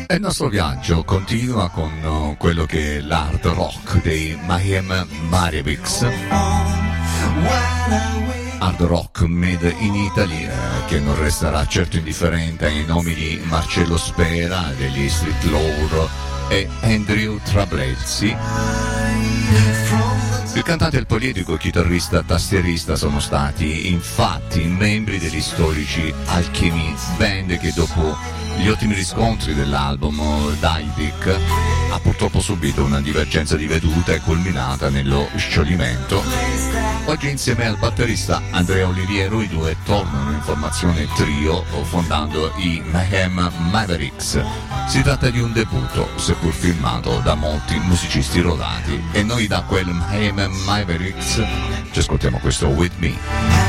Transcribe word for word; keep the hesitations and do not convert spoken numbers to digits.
E il nostro viaggio continua con uh, quello che è l'hard rock dei Mayhem Mavericks. Hard rock made in Italy, eh, che non resterà certo indifferente ai nomi di Marcello Spera degli Street Lord e Andrew Trablezzi. Il cantante, il politico, il chitarrista, tastierista sono stati infatti membri degli storici Alchemy, band che dopo gli ottimi riscontri dell'album Die Dick ha purtroppo subito una divergenza di vedute culminata nello scioglimento. Oggi insieme al batterista Andrea Oliviero i due tornano in formazione trio fondando i Mayhem Mavericks. Si tratta di un debutto, seppur firmato da molti musicisti rodati, e noi da quel Mayhem Mavericks ci ascoltiamo questo With Me.